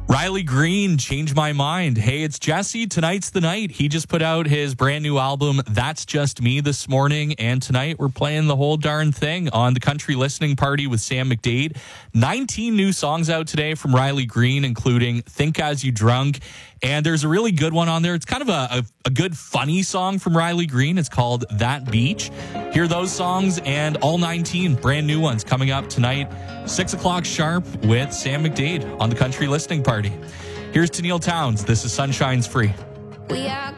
Riley Green, Change My Mind. Hey, it's Jesse. Tonight's the night. He just put out his brand new album, That's Just Me, this morning. And tonight we're playing the whole darn thing on the Country Listening Party with Sam McDade. 19 new songs out today from Riley Green, including Think As You Drunk. And there's a really good one on there. It's kind of a good, funny song from Riley Green. It's called That Beach. Hear those songs and all 19 brand new ones coming up tonight, 6 o'clock sharp with Sam McDade on the Country Listening Party. Here's Tennille Townes. This is Sunshine's Free. We are